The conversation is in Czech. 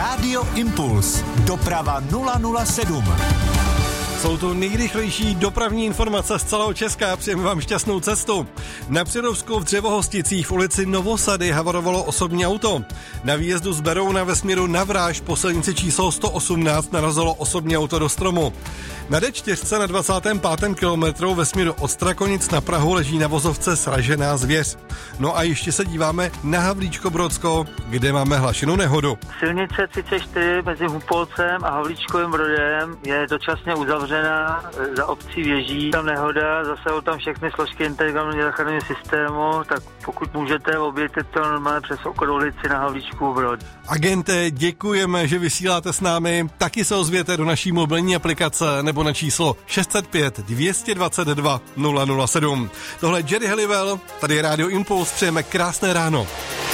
Rádio Impuls. Doprava 007. Jsou tu nejrychlejší dopravní informace z celého Česka. Přejeme vám šťastnou cestu. Na Přerovsku v Dřevohosticích v ulici Novosady havarovalo osobní auto. Na výjezdu z Berouna ve směru na Vráž po silnici číslo 118 narazilo osobní auto do stromu. Na D4 na 25. kilometru ve směru od Strakonic na Prahu leží na vozovce sražená zvěř. No a ještě se díváme na Havlíčko-Brodsko, kde máme hlášenou nehodu. Silnice 34 mezi Humpolcem a Havlíčkovým Brodem je dočasně uzavřená za obcí Věží. Tam nehoda, zasahují tam všechny složky integrovaného záchranného systému, tak pokud můžete, objďte to normálně přes okroulici na Havlíčkův Brod. Agente, děkujeme, že vysíláte s námi. Taky se ozvěte do naší mobilní aplikace nebo na číslo 605 222 007. Tohle je Jerry Halliwell, tady je Rádio Impuls, přejeme krásné ráno.